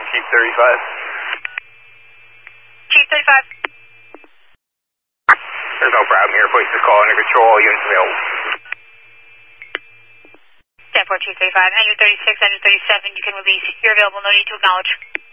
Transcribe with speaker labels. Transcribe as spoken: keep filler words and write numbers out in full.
Speaker 1: Chief thirty-five.
Speaker 2: Chief thirty-five.
Speaker 1: There's no problem here. Police is call under control. All units available.
Speaker 2: ten four, Chief thirty-five. Engine thirty-six, engine thirty-seven. You can release. You're available. No need to acknowledge.